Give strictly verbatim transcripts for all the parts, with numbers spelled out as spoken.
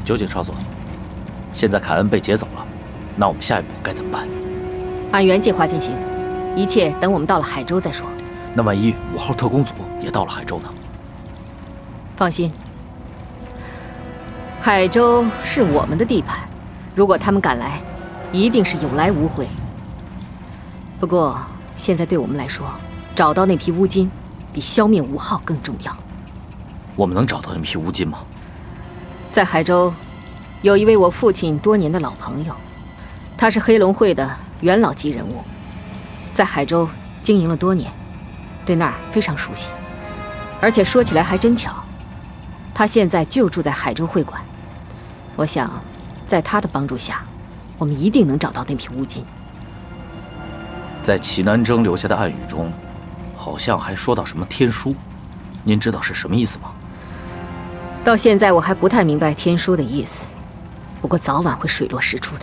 究竟少佐，现在凯恩被劫走了，那我们下一步该怎么办？ 按原计划进行，一切等我们到了海州再说。 那万一五号特工组也到了海州呢？ 放心，海州是我们的地盘，如果他们赶来，一定是有来无回。不过现在对我们来说，找到那批乌金比消灭五号更重要。 我们能找到那批乌金吗？ 在海州，有一位我父亲多年的老朋友，他是黑龙会的元老级人物，在海州经营了多年，对那儿非常熟悉。而且说起来还真巧，他现在就住在海州会馆。我想，在他的帮助下，我们一定能找到那批乌金。 在齐南征留下的暗语中，好像还说到什么天书，您知道是什么意思吗？ 到现在我还不太明白天书的意思，不过早晚会水落石出的。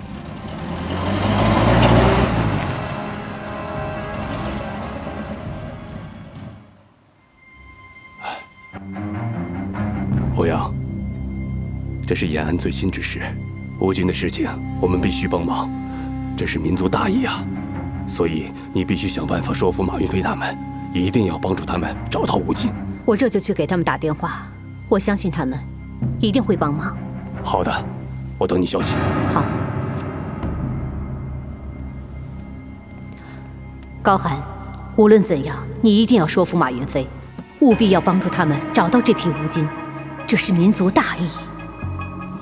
欧阳，这是延安最新之事，乌军的事情我们必须帮忙，这是民族大义啊！所以你必须想办法说服马云飞他们，一定要帮助他们找到乌金。 我这就去给他们打电话，我相信他们一定会帮忙。 好的，我等你消息。 好。高寒，无论怎样，你一定要说服马云飞，务必要帮助他们找到这批乌金，这是民族大义。